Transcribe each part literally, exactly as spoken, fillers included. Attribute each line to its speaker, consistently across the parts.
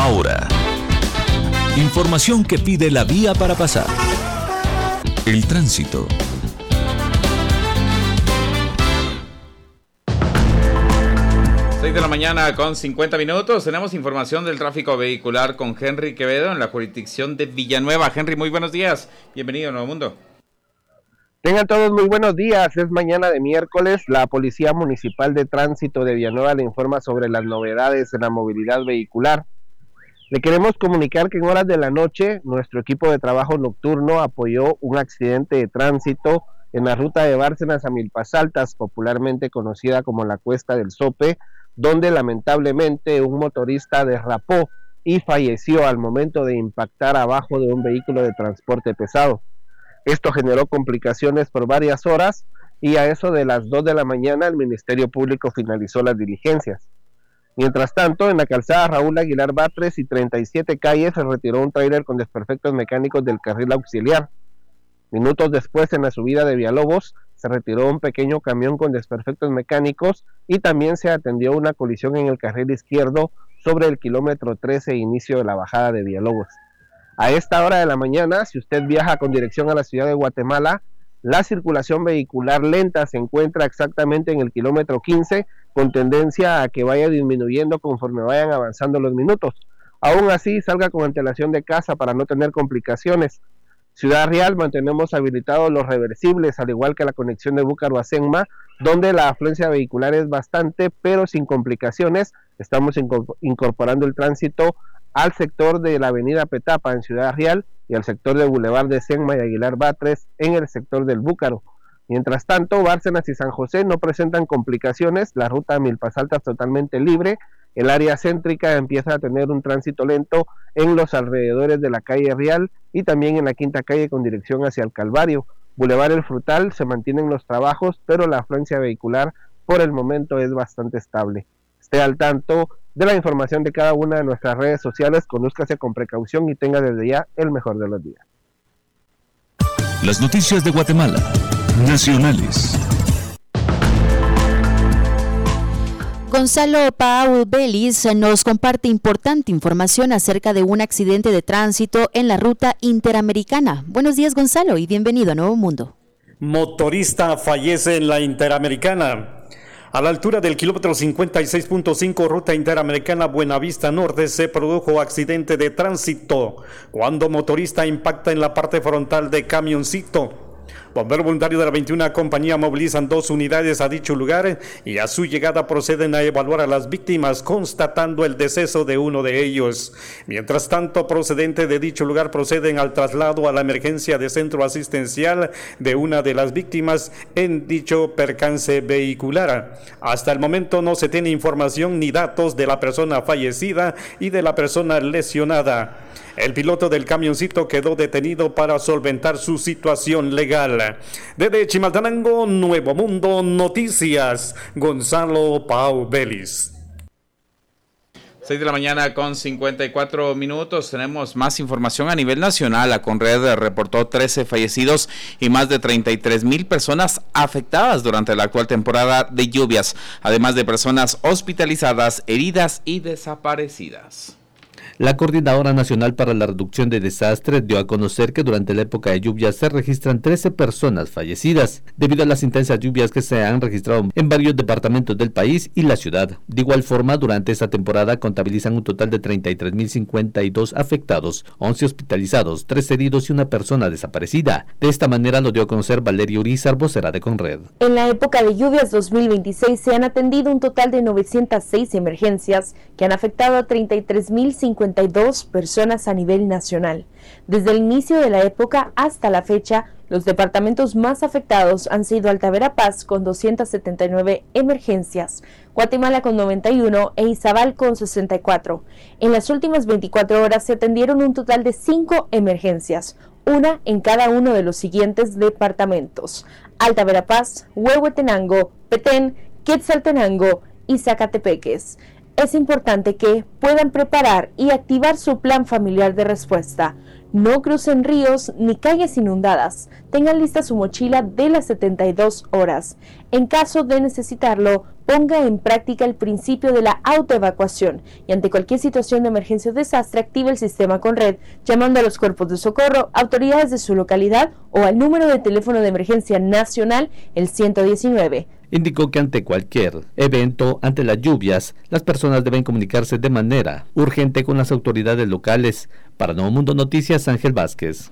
Speaker 1: Ahora, información que pide la vía para pasar. El tránsito.
Speaker 2: seis de la mañana con cincuenta minutos. Tenemos información del tráfico vehicular con Henry Quevedo en la jurisdicción de Villanueva. Henry, muy buenos días. Bienvenido a Nuevo Mundo.
Speaker 3: Tengan todos muy buenos días. Es mañana de miércoles. La Policía Municipal de Tránsito de Villanueva le informa sobre las novedades en la movilidad vehicular. Le queremos comunicar que en horas de la noche nuestro equipo de trabajo nocturno apoyó un accidente de tránsito en la ruta de Bárcenas a Milpas Altas, popularmente conocida como la Cuesta del Sope, donde lamentablemente un motorista derrapó y falleció al momento de impactar abajo de un vehículo de transporte pesado. Esto generó complicaciones por varias horas y a eso de las dos de la mañana el Ministerio Público finalizó las diligencias. Mientras tanto, en la calzada Raúl Aguilar Batres y treinta y siete calle se retiró un tráiler con desperfectos mecánicos del carril auxiliar. Minutos después, en la subida de Villalobos, se retiró un pequeño camión con desperfectos mecánicos y también se atendió una colisión en el carril izquierdo sobre el kilómetro trece, inicio de la bajada de Villalobos. A esta hora de la mañana, si usted viaja con dirección a la ciudad de Guatemala, la circulación vehicular lenta se encuentra exactamente en el kilómetro quince, con tendencia a que vaya disminuyendo conforme vayan avanzando los minutos. Aún así, salga con antelación de casa para no tener complicaciones. Ciudad Real mantenemos habilitados los reversibles, al igual que la conexión de Búcaro a Senma, donde la afluencia vehicular es bastante, pero sin complicaciones. Estamos incorporando el tránsito al sector de la avenida Petapa en Ciudad Real y al sector de Boulevard de Senma y Aguilar Batres en el sector del Búcaro. Mientras tanto, Bárcenas y San José no presentan complicaciones, la ruta a Milpas Altas totalmente libre, el área céntrica empieza a tener un tránsito lento en los alrededores de la calle Real y también en la quinta calle con dirección hacia el Calvario. Boulevard El Frutal se mantienen los trabajos, pero la afluencia vehicular por el momento es bastante estable. Esté al tanto de la información de cada una de nuestras redes sociales, conózcase con precaución y tenga desde ya el mejor de los días.
Speaker 1: Las noticias de Guatemala, nacionales.
Speaker 4: Gonzalo Pau Belis nos comparte importante información acerca de un accidente de tránsito en la ruta interamericana. Buenos días, Gonzalo, y bienvenido a Nuevo Mundo.
Speaker 5: Motorista fallece en la Interamericana. A la altura del kilómetro cincuenta y seis punto cinco, ruta interamericana Buenavista Norte, se produjo accidente de tránsito cuando motorista impacta en la parte frontal de camioncito. Bombero voluntario de la veintiuna compañía movilizan dos unidades a dicho lugar y a su llegada proceden a evaluar a las víctimas, constatando el deceso de uno de ellos. Mientras tanto, procedente de dicho lugar proceden al traslado a la emergencia de centro asistencial de una de las víctimas en dicho percance vehicular. Hasta el momento no se tiene información ni datos de la persona fallecida y de la persona lesionada. El piloto del camioncito quedó detenido para solventar su situación legal. Desde Chimaltenango, Nuevo Mundo Noticias, Gonzalo Pau Belis.
Speaker 2: seis de la mañana con cincuenta y cuatro minutos. Tenemos más información a nivel nacional. La Conred reportó trece fallecidos y más de treinta y tres mil personas afectadas durante la actual temporada de lluvias, además de personas hospitalizadas, heridas y desaparecidas.
Speaker 6: La Coordinadora Nacional para la Reducción de Desastres dio a conocer que durante la época de lluvias se registran trece personas fallecidas debido a las intensas lluvias que se han registrado en varios departamentos del país y la ciudad. De igual forma, durante esta temporada contabilizan un total de treinta y tres mil cincuenta y dos afectados, once hospitalizados, tres heridos y una persona desaparecida. De esta manera lo dio a conocer Valeria Urizar, vocera de Conred.
Speaker 7: En la época de lluvias dos mil veintiséis se han atendido un total de novecientas seis emergencias que han afectado a treinta y tres mil cincuenta y dos personas a nivel nacional. Desde el inicio de la época hasta la fecha, los departamentos más afectados han sido Alta Verapaz con doscientas setenta y nueve emergencias, Guatemala con noventa y uno e Izabal con sesenta y cuatro. En las últimas veinticuatro horas se atendieron un total de cinco emergencias, una en cada uno de los siguientes departamentos: Alta Verapaz, Huehuetenango, Petén, Quetzaltenango y Zacatepeques. Es importante que puedan preparar y activar su plan familiar de respuesta. No crucen ríos ni calles inundadas. Tengan lista su mochila de las setenta y dos horas. En caso de necesitarlo, ponga en práctica el principio de la autoevacuación y ante cualquier situación de emergencia o desastre active el sistema Conred, llamando a los cuerpos de socorro, autoridades de su localidad o al número de teléfono de emergencia nacional, el ciento diecinueve.
Speaker 6: Indicó que ante cualquier evento, ante las lluvias, las personas deben comunicarse de manera urgente con las autoridades locales. Para Nuevo Mundo Noticias, Ángel Vázquez.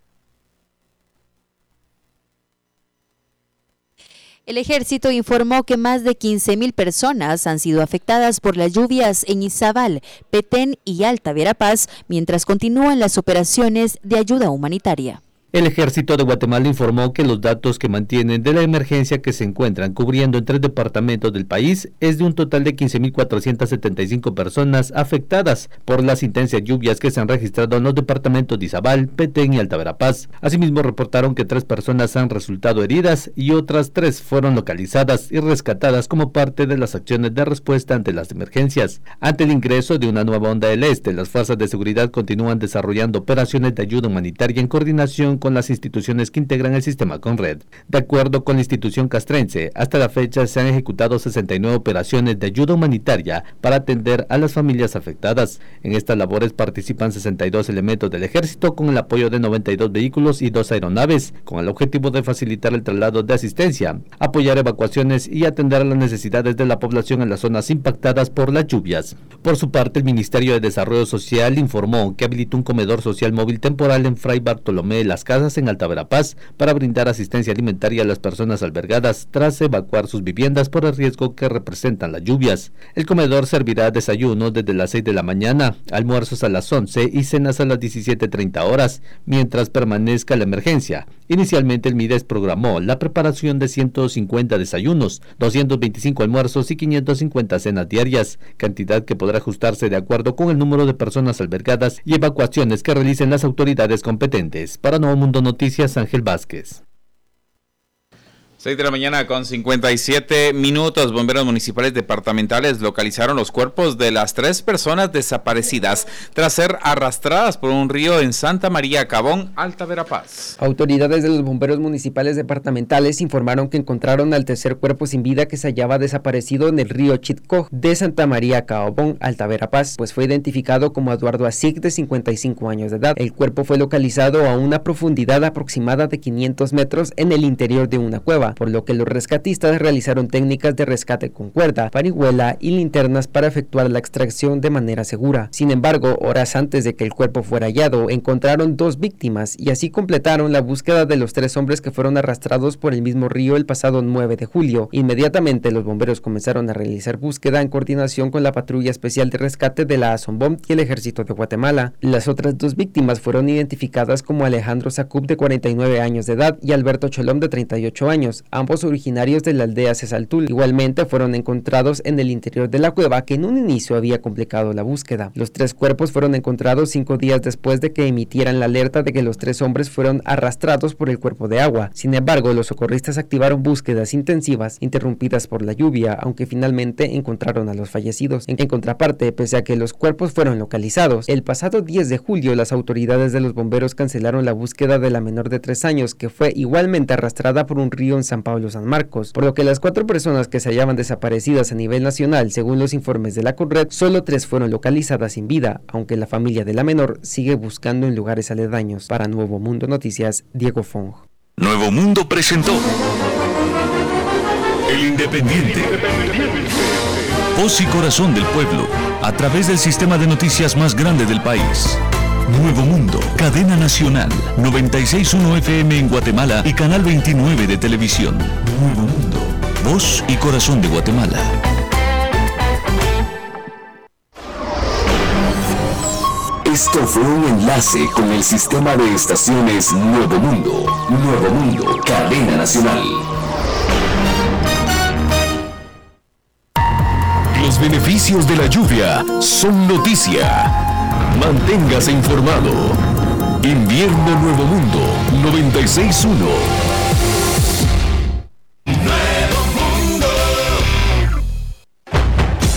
Speaker 4: El ejército informó que más de quince mil personas han sido afectadas por las lluvias en Izabal, Petén y Alta Verapaz, mientras continúan las operaciones de ayuda humanitaria.
Speaker 6: El Ejército de Guatemala informó que los datos que mantienen de la emergencia que se encuentran cubriendo en tres departamentos del país es de un total de quince mil cuatrocientas setenta y cinco personas afectadas por las intensas lluvias que se han registrado en los departamentos de Izabal, Petén y Alta Verapaz. Asimismo, reportaron que tres personas han resultado heridas y otras tres fueron localizadas y rescatadas como parte de las acciones de respuesta ante las emergencias. Ante el ingreso de una nueva onda del este, las fuerzas de seguridad continúan desarrollando operaciones de ayuda humanitaria en coordinación con con las instituciones que integran el sistema Conred. De acuerdo con la institución castrense, hasta la fecha se han ejecutado sesenta y nueve operaciones de ayuda humanitaria para atender a las familias afectadas. En estas labores participan sesenta y dos elementos del ejército con el apoyo de noventa y dos vehículos y dos aeronaves, con el objetivo de facilitar el traslado de asistencia, apoyar evacuaciones y atender las necesidades de la población en las zonas impactadas por las lluvias. Por su parte, el Ministerio de Desarrollo Social informó que habilitó un comedor social móvil temporal en Fray Bartolomé de las Casas en Alta Verapaz para brindar asistencia alimentaria a las personas albergadas tras evacuar sus viviendas por el riesgo que representan las lluvias. El comedor servirá desayunos desde las seis de la mañana, almuerzos a las once y cenas a las diecisiete treinta horas, mientras permanezca la emergencia. Inicialmente el MIDES programó la preparación de ciento cincuenta desayunos, doscientos veinticinco almuerzos y quinientas cincuenta cenas diarias, cantidad que podrá ajustarse de acuerdo con el número de personas albergadas y evacuaciones que realicen las autoridades competentes. Para Nuevo Mundo Noticias, Ángel Vázquez.
Speaker 2: seis de la mañana con cincuenta y siete minutos. Bomberos municipales departamentales localizaron los cuerpos de las tres personas desaparecidas tras ser arrastradas por un río en Santa María Cabón, Alta Verapaz.
Speaker 8: Autoridades de los bomberos municipales departamentales informaron que encontraron al tercer cuerpo sin vida que se hallaba desaparecido en el río Chitcoj de Santa María Cabón, Alta Verapaz, pues fue identificado como Eduardo Asig, de cincuenta y cinco años de edad. El cuerpo fue localizado a una profundidad aproximada de quinientos metros en el interior de una cueva, por lo que los rescatistas realizaron técnicas de rescate con cuerda, parihuela y linternas para efectuar la extracción de manera segura. Sin embargo, horas antes de que el cuerpo fuera hallado, encontraron dos víctimas y así completaron la búsqueda de los tres hombres que fueron arrastrados por el mismo río el pasado nueve de julio. Inmediatamente los bomberos comenzaron a realizar búsqueda en coordinación con la Patrulla Especial de Rescate de la Azombom y el Ejército de Guatemala. Las otras dos víctimas fueron identificadas como Alejandro Sacup, de cuarenta y nueve años de edad, y Alberto Cholom, de treinta y ocho años, ambos originarios de la aldea Cesaltul. Igualmente fueron encontrados en el interior de la cueva que en un inicio había complicado la búsqueda. Los tres cuerpos fueron encontrados cinco días después de que emitieran la alerta de que los tres hombres fueron arrastrados por el cuerpo de agua. Sin embargo, los socorristas activaron búsquedas intensivas interrumpidas por la lluvia, aunque finalmente encontraron a los fallecidos. En, en contraparte, pese a que los cuerpos fueron localizados, el pasado diez de julio las autoridades de los bomberos cancelaron la búsqueda de la menor de tres años que fue igualmente arrastrada por un río en San Pablo San Marcos, por lo que las cuatro personas que se hallaban desaparecidas a nivel nacional, según los informes de la Conred, solo tres fueron localizadas sin vida, aunque la familia de la menor sigue buscando en lugares aledaños. Para Nuevo Mundo Noticias, Diego Fong.
Speaker 1: Nuevo Mundo presentó El Independiente, voz y corazón del pueblo, a través del sistema de noticias más grande del país. Nuevo Mundo, cadena nacional, noventa y seis punto uno F M en Guatemala y canal veintinueve de televisión. Nuevo Mundo, voz y corazón de Guatemala. Esto fue un enlace con el sistema de estaciones Nuevo Mundo. Nuevo Mundo, cadena nacional. Los beneficios de la lluvia son noticia. Manténgase informado. Invierno Nuevo Mundo noventa y seis punto uno.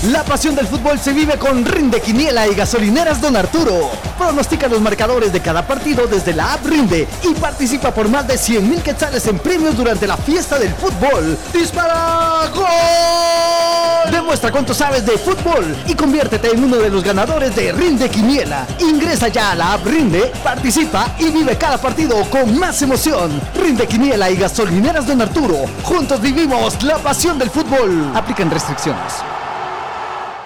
Speaker 9: La pasión del fútbol se vive con Rinde Quiniela y Gasolineras Don Arturo. Pronostica los marcadores de cada partido desde la app Rinde y participa por más de cien mil quetzales en premios durante la fiesta del fútbol. ¡Dispara! ¡Gol! Demuestra cuánto sabes de fútbol y conviértete en uno de los ganadores de Rinde Quiniela. Ingresa ya a la app Rinde, participa y vive cada partido con más emoción. Rinde Quiniela y Gasolineras Don Arturo. Juntos vivimos la pasión del fútbol. Aplican restricciones.